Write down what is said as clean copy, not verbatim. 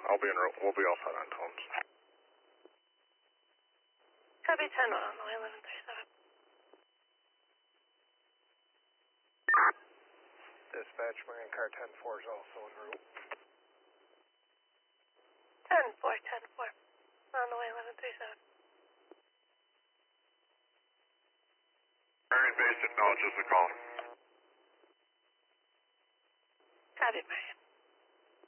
We'll be all set on tones. Copy 10 on the way 1137. Dispatch, Marine Car 10-4 is also en route. 10-4, 10-4. On the way 1137. Marine Base acknowledges the call. Copy, Marine.